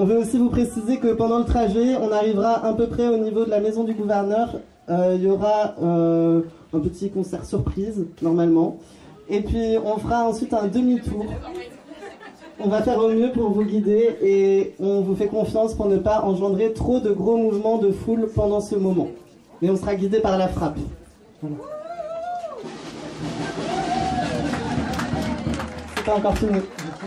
On veut aussi vous préciser que pendant le trajet, on arrivera à peu près au niveau de la maison du gouverneur. Il y aura un petit concert surprise, normalement. Et puis, on fera ensuite un demi-tour. On va faire au mieux pour vous guider et on vous fait confiance pour ne pas engendrer trop de gros mouvements de foule pendant ce moment. Mais on sera guidé par la frappe. Voilà. C'est pas encore fini.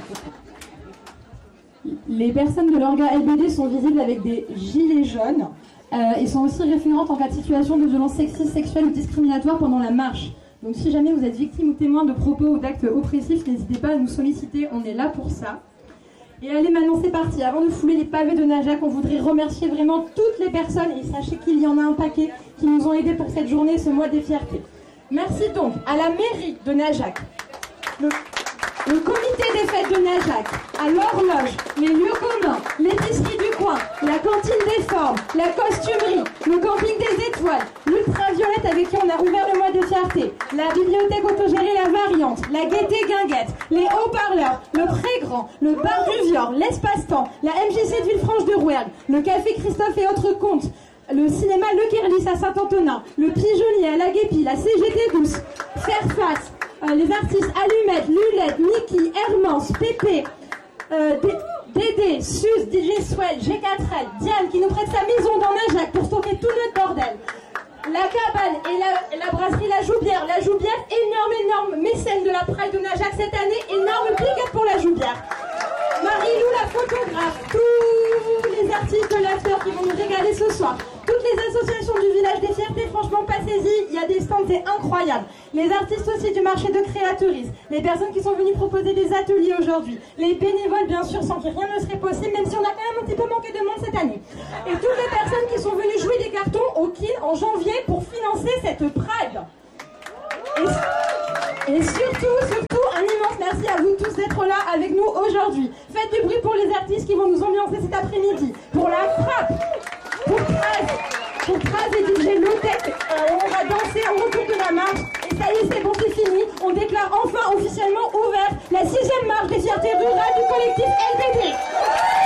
Les personnes de l'orga LBD sont visibles avec des gilets jaunes et sont aussi référentes en cas de situation de violence sexiste, sexuelle ou discriminatoire pendant la marche. Donc si jamais vous êtes victime ou témoin de propos ou d'actes oppressifs, n'hésitez pas à nous solliciter, on est là pour ça. Et allez maintenant, c'est parti. Avant de fouler les pavés de Najac, on voudrait remercier vraiment toutes les personnes, et sachez qu'il y en a un paquet, qui nous ont aidés pour cette journée, ce mois des fiertés. Merci donc à la mairie de Najac, le comité des fêtes de Najac, à l'horloge, les lieux communs, l'épicerie du coin, la cantine des formes, la costumerie, le camping des étoiles, l'ultraviolette avec qui on a ouvert le mois des fiertés, la bibliothèque autogérée La Variante, la Gaîté Guinguette, les haut-parleurs, le Pré-Grand, le bar du Vior, l'espace-temps, la MJC de Villefranche de Rouergue, le café Christophe et autres comptes, le cinéma Le Kerlis à Saint-Antonin, le Pigeonnier à la Guépie, la CGT Douce, Faire Face, les artistes Allumette, Lulette, Mickey, Hermance, Pépé, Dédé, Suze, DJ Swell, G4L, Diane qui nous prête sa maison dans Najac pour stocker tout notre bordel. La cabane et la brasserie La Joubière, énorme mécène de la Pride de Najac cette année, énorme big up pour La Joubière. Marie-Lou la photographe, tous les artistes de l'after qui vont nous régaler ce soir, toutes les associations du village des fiertés, franchement passez-y, il y a des stands, c'est incroyable. Les artistes aussi du marché de créateurisme, les personnes qui sont venues proposer des ateliers aujourd'hui, les bénévoles bien sûr sans qui rien ne serait possible, même si on a quand même un petit peu manqué de monde cette année. Et toutes les personnes qui sont venues jouer des cartons au Kill en janvier pour financer cette Pride. Et surtout, un immense merci à vous tous d'être là avec nous aujourd'hui. Faites du bruit pour les artistes qui vont nous ambiancer cet après-midi. Pour la frappe, pour Traz et DJ Lotec, on va danser au retour de la marche. Et ça y est, c'est bon, c'est fini. On déclare enfin officiellement ouverte la 6e marche des fiertés rurales du collectif LBD.